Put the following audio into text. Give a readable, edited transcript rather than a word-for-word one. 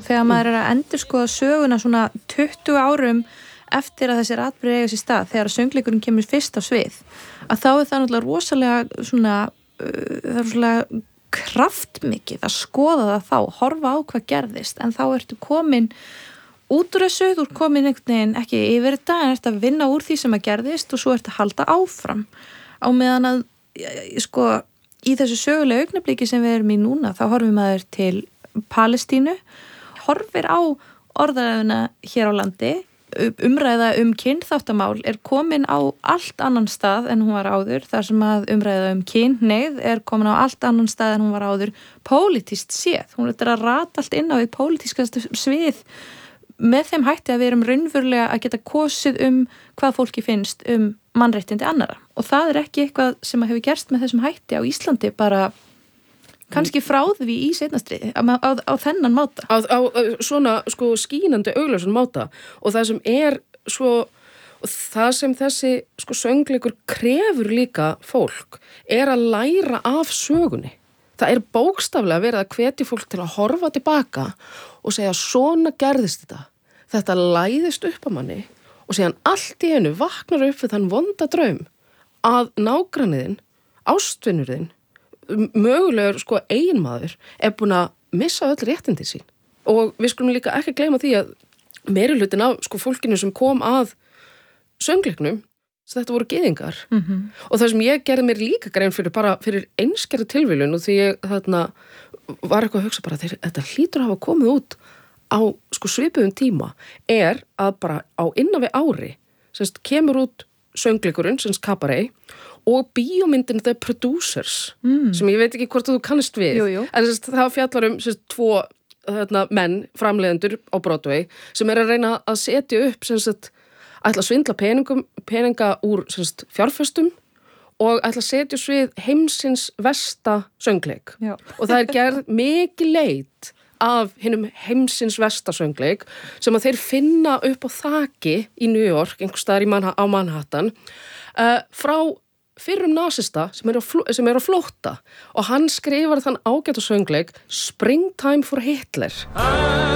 þegar maður að endurskoða söguna svona 20 árum eftir að þessir atburðir eiga sér stað, þegar söngleikurinn kemur fyrst á svið, að þá það náttúrulega rosalega svona, það rosalega kraftmikið að skoða það þá, horfa á hvað gerðist, en þá ertu komin út úr þessu, þú ert komin einhvern veginn ekki yfir þetta, en ert að vinna úr því sem að gerðist og svo ert að halda áfram á meðan að, sko, í þessu sögulega augnabliki sem við erum í núna, þá horfum maður til Palestínu, horfir á orðræðuna hér á landi, umræða kynþáttamál er komin á allt annan stað en hún var áður, þar sem að umræða kynhneigð er komin á allt annan stað en hún var áður, pólitískt séð, hún er að rata allt inn á við pólitískast svið með þeim hætti að við erum raunverulega að geta kosið hvað fólki finnst mannréttindi annara og það er ekki eitthvað sem hefur gerst með þessum hætti á Íslandi bara kannski frá því í seinnastriði á þennan máta. Á svona sko skínandi augljósan máta og það sem er svo og það sem þessi sko söngleikur krefur líka fólk er að læra af sögunni. Það er bókstaflega verið að hvetja fólk til að horfa tilbaka og segja svona gerðist þetta. Þetta læðist upp á manni og síðan allt í einu vaknar upp við þann vonda draum að nágranniðinn, ástvinurðinn, mögulegur sko eiginmaður er búin að missa öll réttindi sín. Og við skulum líka ekki gleyma því að meirihlutin af sko fólkinu sem kom að söngleiknum, þetta voru gyðingar. Og það sem ég gerði mér líka grein fyrir bara fyrir einskæra tilviljun og því ég þarna var eitthvað að hugsa bara þetta hlýtur að hafa komið út á sko svipuðum tíma er að bara á innan við ári semst kemur út söngleikurinn semst Cabaret og bíómyndin The Producers sem ég veit ekki hvort þú kannast við en semst það fjallar semst tvo menn framleiðendur á Broadway sem að reyna að setja upp semst ætla að svindla peninga úr semst fjárfestum og ætla að setja svið heimsins versta söngleik og það er gerð mikið leit af hinum heimsins versta söngleik sem að þeir finna upp á þaki í New York, einhvers staðar á Manhattan frá fyrrum nasista sem er á flótta og hann skrifar þann ágæta söngleik Springtime for Hitler